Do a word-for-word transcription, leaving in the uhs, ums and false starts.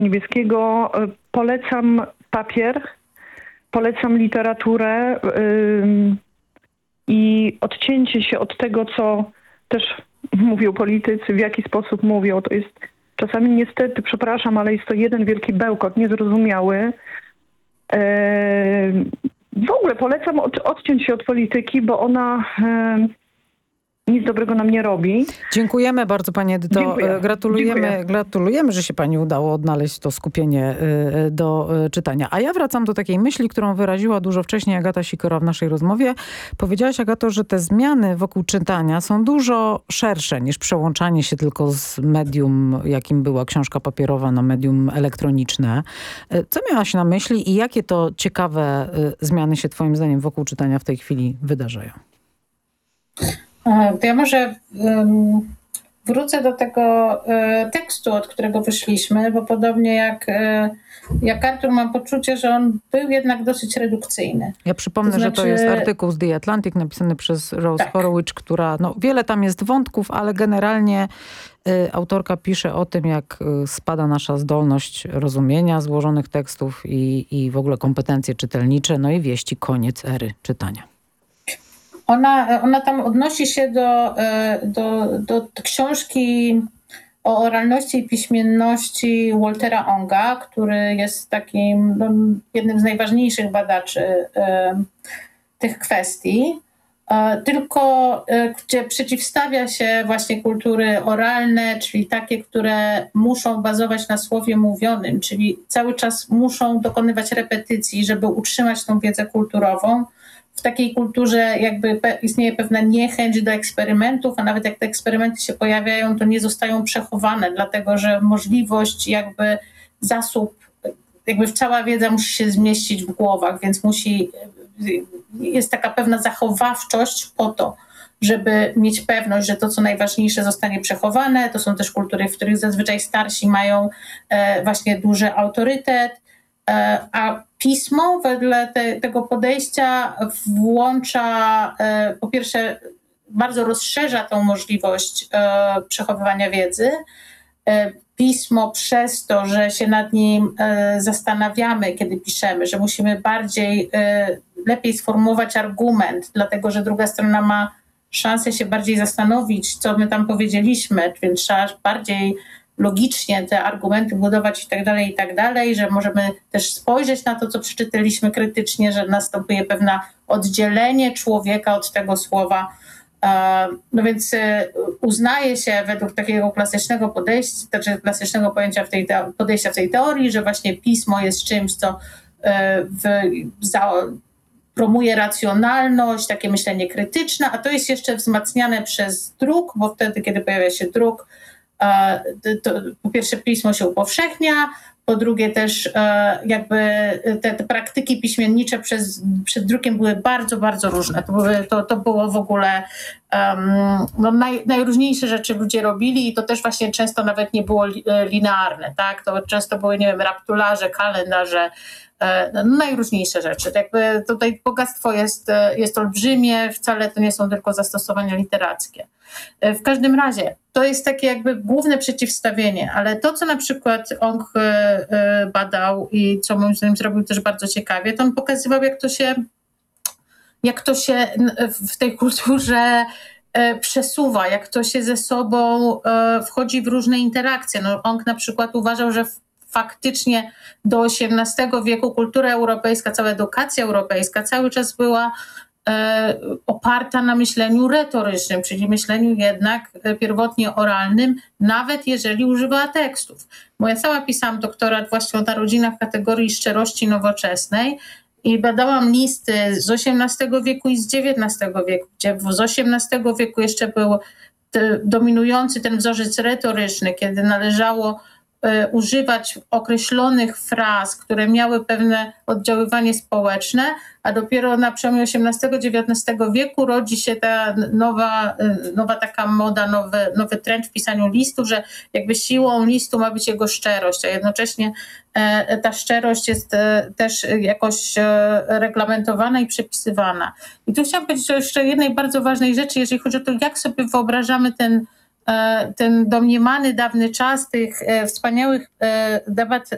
Niebieskiego. Polecam papier, polecam literaturę yy, i odcięcie się od tego, co też mówią politycy, w jaki sposób mówią. To jest czasami niestety, przepraszam, ale jest to jeden wielki bełkot, niezrozumiały. Yy, w ogóle polecam od, odciąć się od polityki, bo ona yy, nic dobrego nam nie robi. Dziękujemy bardzo pani Edyto. Dziękuję. Gratulujemy, Dziękuję. gratulujemy, że się pani udało odnaleźć to skupienie do czytania. A ja wracam do takiej myśli, którą wyraziła dużo wcześniej Agata Sikora w naszej rozmowie. Powiedziałaś, Agato, że te zmiany wokół czytania są dużo szersze niż przełączanie się tylko z medium, jakim była książka papierowa, na medium elektroniczne. Co miałaś na myśli i jakie to ciekawe zmiany się twoim zdaniem wokół czytania w tej chwili wydarzają? Ja może um, wrócę do tego e, tekstu, od którego wyszliśmy, bo podobnie jak, e, jak Artur, mam poczucie, że on był jednak dosyć redukcyjny. Ja przypomnę, to znaczy, że to jest artykuł z The Atlantic napisany przez Rose tak. Horowitz, która, no wiele tam jest wątków, ale generalnie y, autorka pisze o tym, jak y, spada nasza zdolność rozumienia złożonych tekstów i, i w ogóle kompetencje czytelnicze, no i wieści koniec ery czytania. Ona, ona tam odnosi się do, do, do książki o oralności i piśmienności Waltera Onga, który jest takim no, jednym z najważniejszych badaczy e, tych kwestii. E, tylko e, gdzie przeciwstawia się właśnie kultury oralne, czyli takie, które muszą bazować na słowie mówionym, czyli cały czas muszą dokonywać repetycji, żeby utrzymać tą wiedzę kulturową. W takiej kulturze jakby pe- istnieje pewna niechęć do eksperymentów, a nawet jak te eksperymenty się pojawiają, to nie zostają przechowane, dlatego że możliwość jakby zasób, jakby cała wiedza musi się zmieścić w głowach, więc musi, jest taka pewna zachowawczość po to, żeby mieć pewność, że to, co najważniejsze, zostanie przechowane. To są też kultury, w których zazwyczaj starsi mają e, właśnie duży autorytet, a pismo wedle te, tego podejścia włącza, e, po pierwsze bardzo rozszerza tą możliwość e, przechowywania wiedzy. E, pismo przez to, że się nad nim e, zastanawiamy, kiedy piszemy, że musimy bardziej, e, lepiej sformułować argument, dlatego że druga strona ma szansę się bardziej zastanowić, co my tam powiedzieliśmy, więc trzeba bardziej logicznie te argumenty budować i tak dalej, i tak dalej, że możemy też spojrzeć na to, co przeczytaliśmy krytycznie, że następuje pewne oddzielenie człowieka od tego słowa. No więc uznaje się według takiego klasycznego podejścia, znaczy klasycznego pojęcia w tej te- podejścia w tej teorii, że właśnie pismo jest czymś, co w, za, promuje racjonalność, takie myślenie krytyczne, a to jest jeszcze wzmacniane przez druk, bo wtedy, kiedy pojawia się druk, to po pierwsze pismo się upowszechnia, po drugie też jakby te, te praktyki piśmiennicze przez, przed drukiem były bardzo, bardzo różne. To, były, to, to było w ogóle um, no naj, najróżniejsze rzeczy ludzie robili i to też właśnie często nawet nie było linearne, tak? To często były, nie wiem, raptularze, kalendarze, no, najróżniejsze rzeczy. Jakby tutaj bogactwo jest, jest olbrzymie, wcale to nie są tylko zastosowania literackie. W każdym razie to jest takie jakby główne przeciwstawienie, ale to, co na przykład Ong badał i co moim zdaniem zrobił też bardzo ciekawie, to on pokazywał, jak to się, jak to się w tej kulturze przesuwa, jak to się ze sobą wchodzi w różne interakcje. No, Ong na przykład uważał, że faktycznie do osiemnastego wieku kultura europejska, cała edukacja europejska cały czas była e, oparta na myśleniu retorycznym, czyli myśleniu jednak pierwotnie oralnym, nawet jeżeli używała tekstów. Bo ja sama pisałam doktorat właśnie o narodzinach kategorii szczerości nowoczesnej i badałam listy z osiemnastego wieku i z dziewiętnastego wieku, gdzie z osiemnastego wieku jeszcze był dominujący ten wzorzec retoryczny, kiedy należało używać określonych fraz, które miały pewne oddziaływanie społeczne, a dopiero na przełomie osiemnastego dziewiętnastego wieku rodzi się ta nowa, nowa taka moda, nowy, nowy trend w pisaniu listów, że jakby siłą listu ma być jego szczerość, a jednocześnie ta szczerość jest też jakoś reglamentowana i przepisywana. I tu chciałam powiedzieć o jeszcze jednej bardzo ważnej rzeczy, jeżeli chodzi o to, jak sobie wyobrażamy ten ten domniemany dawny czas tych e, wspaniałych e, debat